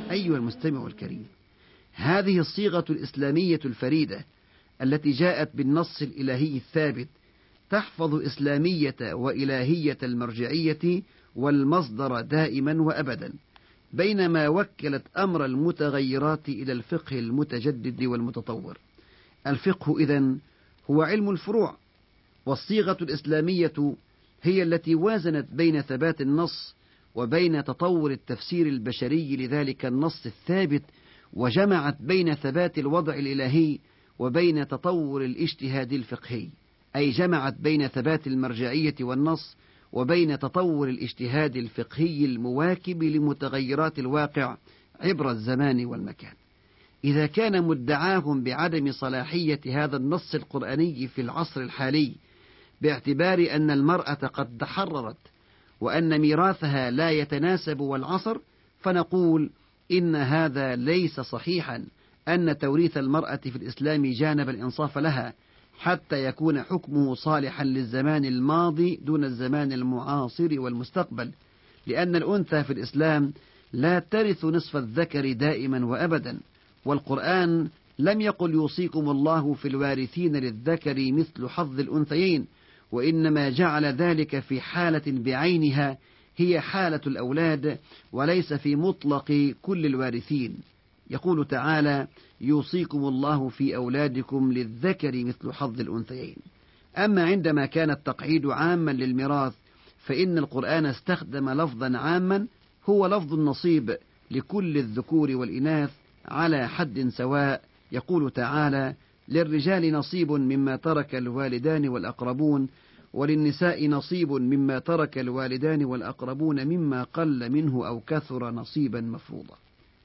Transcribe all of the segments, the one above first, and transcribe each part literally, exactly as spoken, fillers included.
أيها المستمع الكريم، هذه الصيغة الإسلامية الفريدة التي جاءت بالنص الإلهي الثابت تحفظ إسلامية وإلهية المرجعية والمصدر دائما وأبدا، بينما وكلت أمر المتغيرات إلى الفقه المتجدد والمتطور. الفقه إذن هو علم الفروع، والصيغة الإسلامية هي التي وازنت بين ثبات النص وبين تطور التفسير البشري لذلك النص الثابت، وجمعت بين ثبات الوضع الإلهي وبين تطور الاجتهاد الفقهي، أي جمعت بين ثبات المرجعية والنص وبين تطور الاجتهاد الفقهي المواكب لمتغيرات الواقع عبر الزمان والمكان. إذا كان مدعاهم بعدم صلاحية هذا النص القرآني في العصر الحالي باعتبار أن المرأة قد تحررت وأن ميراثها لا يتناسب والعصر، فنقول إن هذا ليس صحيحا، أن توريث المرأة في الإسلام جانب الإنصاف لها حتى يكون حكمه صالحا للزمان الماضي دون الزمان المعاصر والمستقبل، لأن الأنثى في الإسلام لا ترث نصف الذكر دائما وأبدا، والقرآن لم يقل يوصيكم الله في الوارثين للذكر مثل حظ الأنثيين، وإنما جعل ذلك في حالة بعينها هي حالة الأولاد، وليس في مطلق كل الوارثين. يقول تعالى: يوصيكم الله في أولادكم للذكر مثل حظ الأنثيين. أما عندما كان التقعيد عاما للميراث فإن القرآن استخدم لفظا عاما هو لفظ النصيب لكل الذكور والإناث على حد سواء. يقول تعالى: للرجال نصيب مما ترك الوالدان والأقربون، وللنساء نصيب مما ترك الوالدان والأقربون مما قل منه أو كثر نصيبا مفروضا.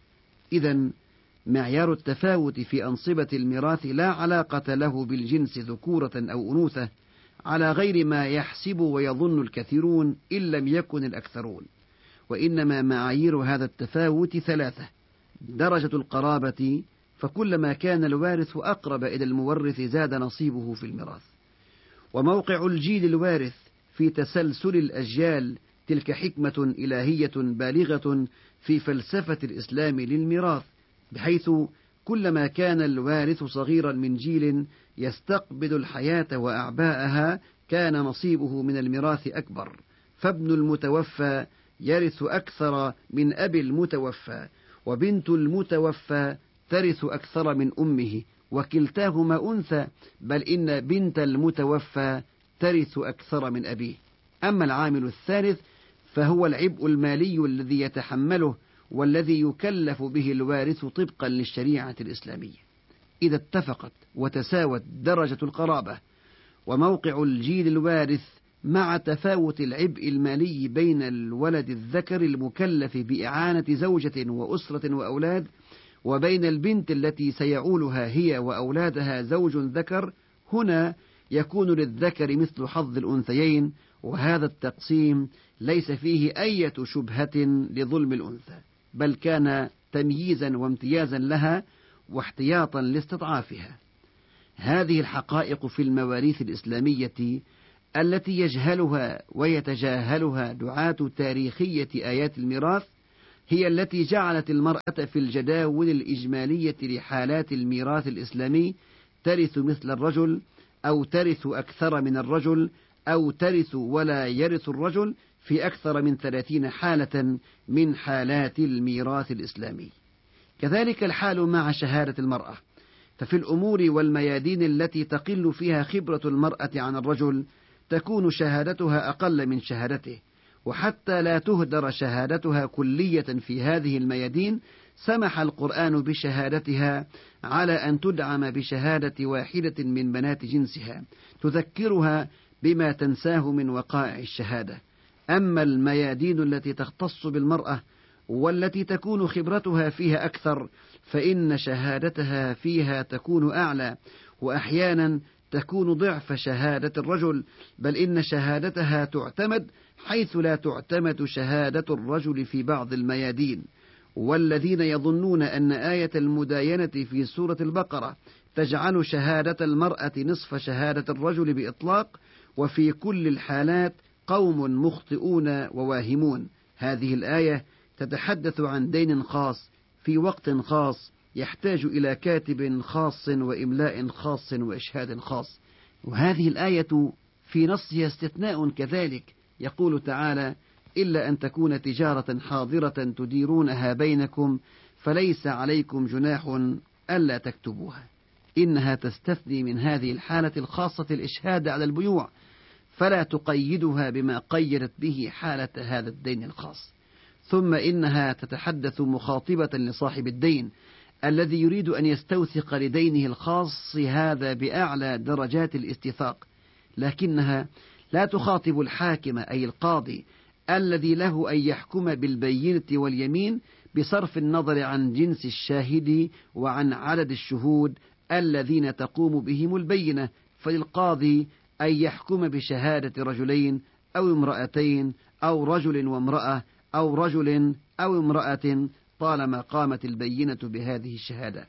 إذن معيار التفاوت في أنصبة الميراث لا علاقة له بالجنس ذكورة أو أنوثة، على غير ما يحسب ويظن الكثيرون إن لم يكن الأكثرون، وإنما معايير هذا التفاوت ثلاثة: درجة القرابة، فكلما كان الوارث أقرب إلى المورث زاد نصيبه في الميراث، وموقع الجيل الوارث في تسلسل الأجيال، تلك حكمة إلهية بالغة في فلسفة الإسلام للميراث، بحيث كلما كان الوارث صغيرا من جيل يستقبل الحياة وأعباءها كان نصيبه من الميراث أكبر، فابن المتوفى يرث أكثر من أبي المتوفى، وبنت المتوفى ترث أكثر من أمه، وكلتاهما أنثى، بل إن بنت المتوفى ترث أكثر من أبيه. أما العامل الثالث فهو العبء المالي الذي يتحمله والذي يكلف به الوارث طبقا للشريعة الإسلامية. إذا اتفقت وتساوت درجة القرابة وموقع الجيل الوارث مع تفاوت العبء المالي بين الولد الذكر المكلف بإعانة زوجة وأسرة وأولاد وبين البنت التي سيعولها هي وأولادها زوج ذكر، هنا يكون للذكر مثل حظ الأنثيين، وهذا التقسيم ليس فيه أي شبهة لظلم الأنثى، بل كان تمييزا وامتيازا لها واحتياطا لاستضعافها. هذه الحقائق في المواريث الإسلامية التي يجهلها ويتجاهلها دعاة تاريخية آيات الميراث هي التي جعلت المرأة في الجداول الإجمالية لحالات الميراث الإسلامي ترث مثل الرجل، أو ترث أكثر من الرجل، أو ترث ولا يرث الرجل في أكثر من ثلاثين حالة من حالات الميراث الإسلامي. كذلك الحال مع شهادة المرأة، ففي الأمور والميادين التي تقل فيها خبرة المرأة عن الرجل تكون شهادتها أقل من شهادته، وحتى لا تهدر شهادتها كلية في هذه الميادين سمح القرآن بشهادتها على أن تدعم بشهادة واحدة من بنات جنسها تذكرها بما تنساه من وقائع الشهادة. أما الميادين التي تختص بالمرأة والتي تكون خبرتها فيها أكثر فإن شهادتها فيها تكون أعلى، وأحيانا تكون ضعف شهادة الرجل، بل إن شهادتها تعتمد حيث لا تعتمد شهادة الرجل في بعض الميادين. والذين يظنون أن آية المداينة في سورة البقرة تجعل شهادة المرأة نصف شهادة الرجل بإطلاق وفي كل الحالات قوم مخطئون وواهمون. هذه الآية تتحدث عن دين خاص في وقت خاص يحتاج إلى كاتب خاص وإملاء خاص وإشهاد خاص. وهذه الآية في نصها استثناء كذلك، يقول تعالى: إلا أن تكون تجارة حاضرة تديرونها بينكم فليس عليكم جناح ألا تكتبوها. إنها تستثني من هذه الحالة الخاصة الإشهاد على البيوع، فلا تقيدها بما قيدت به حالة هذا الدين الخاص. ثم إنها تتحدث مخاطبة لصاحب الدين الذي يريد أن يستوثق لدينه الخاص هذا بأعلى درجات الاستيثاق، لكنها لا تخاطب الحاكم أي القاضي الذي له أن يحكم بالبينة واليمين بصرف النظر عن جنس الشاهد وعن عدد الشهود الذين تقوم بهم البينة. فللقاضي أن يحكم بشهادة رجلين أو امرأتين أو رجل وامرأة أو رجل أو امرأة طالما قامت البينة بهذه الشهادة.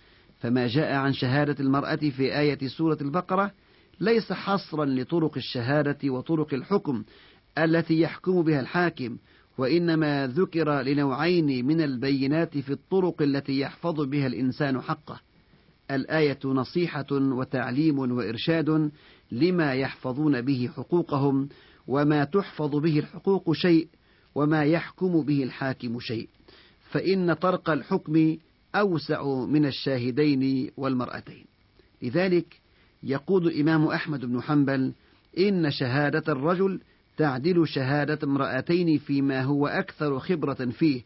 فما جاء عن شهادة المرأة في آية سورة البقرة ليس حصرا لطرق الشهادة وطرق الحكم التي يحكم بها الحاكم، وإنما ذكر لنوعين من البينات في الطرق التي يحفظ بها الإنسان حقه. الآية نصيحة وتعليم وإرشاد لما يحفظون به حقوقهم، وما تحفظ به الحقوق شيء وما يحكم به الحاكم شيء، فإن طرق الحكم أوسع من الشاهدين والمرأتين. لذلك يقول الإمام أحمد بن حنبل: إن شهادة الرجل تعدل شهادة امرأتين فيما هو أكثر خبرة فيه،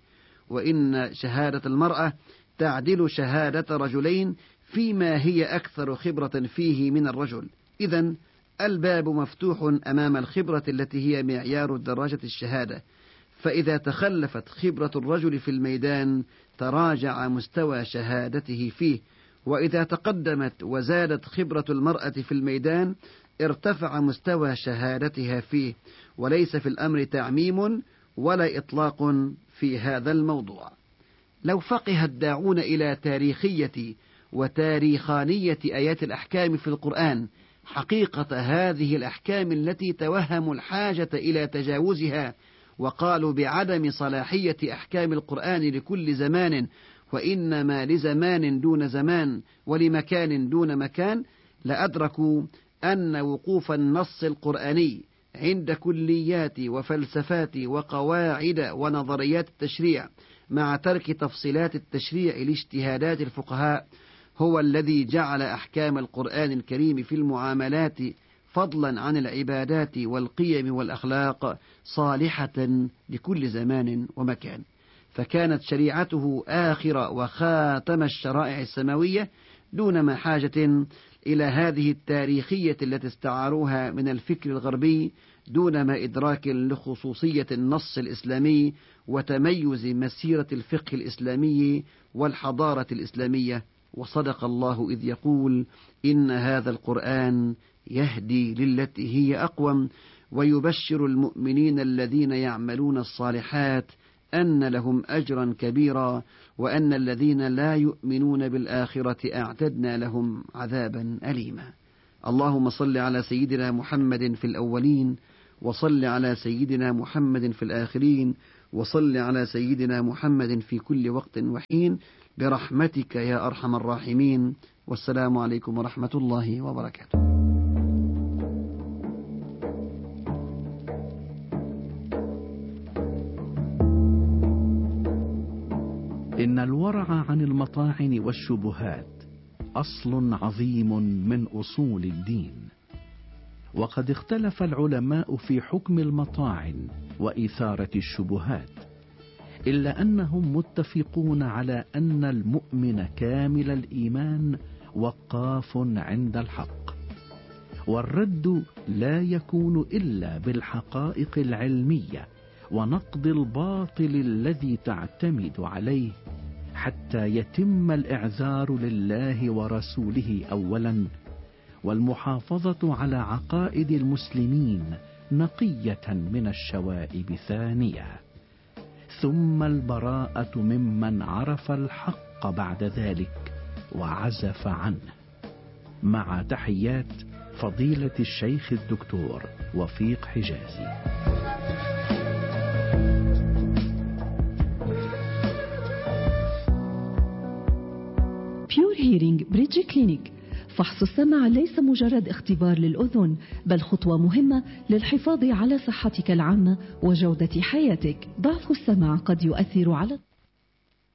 وإن شهادة المرأة تعدل شهادة رجلين فيما هي أكثر خبرة فيه من الرجل. إذن الباب مفتوح أمام الخبرة التي هي معيار درجة الشهادة، فإذا تخلفت خبرة الرجل في الميدان تراجع مستوى شهادته فيه، وإذا تقدمت وزادت خبرة المرأة في الميدان ارتفع مستوى شهادتها فيه. وليس في الأمر تعميم ولا إطلاق في هذا الموضوع. لو فقه الداعون إلى تاريخية وتاريخانية آيات الأحكام في القرآن حقيقة هذه الأحكام التي توهموا الحاجة إلى تجاوزها وقالوا بعدم صلاحية أحكام القرآن لكل زمان، وإنما لزمان دون زمان ولمكان دون مكان، لأدركوا أن وقوف النص القرآني عند كليات وفلسفات وقواعد ونظريات التشريع مع ترك تفصيلات التشريع لاجتهادات الفقهاء هو الذي جعل أحكام القرآن الكريم في المعاملات فضلا عن العبادات والقيم والأخلاق صالحة لكل زمان ومكان، فكانت شريعته آخر وخاتم الشرائع السماوية دون ما حاجة إلى هذه التاريخية التي استعاروها من الفكر الغربي، دون ما إدراك لخصوصية النص الإسلامي وتميز مسيرة الفقه الإسلامي والحضارة الإسلامية. وصدق الله إذ يقول: إن هذا القرآن يهدي للتي هي أقوم ويبشر المؤمنين الذين يعملون الصالحات أن لهم أجرا كبيرا وأن الذين لا يؤمنون بالآخرة أعتدنا لهم عذابا أليما. اللهم صل على سيدنا محمد في الأولين، وصل على سيدنا محمد في الآخرين، وصل على سيدنا محمد في كل وقت وحين برحمتك يا أرحم الراحمين. والسلام عليكم ورحمة الله وبركاته. إن الورع عن المطاعن والشبهات أصل عظيم من أصول الدين، وقد اختلف العلماء في حكم المطاعن وإثارة الشبهات، إلا أنهم متفقون على أن المؤمن كامل الإيمان وقاف عند الحق، والرد لا يكون إلا بالحقائق العلمية ونقد الباطل الذي تعتمد عليه، حتى يتم الإعذار لله ورسوله أولا، والمحافظة على عقائد المسلمين نقية من الشوائب ثانية، ثم البراءة ممن عرف الحق بعد ذلك وعزف عنه. مع تحيات فضيلة الشيخ الدكتور وفيق حجازي. بيور هيرينج بريدج كلينيك. فحص السمع ليس مجرد اختبار للأذن، بل خطوة مهمة للحفاظ على صحتك العامة وجودة حياتك. ضعف السمع قد يؤثر على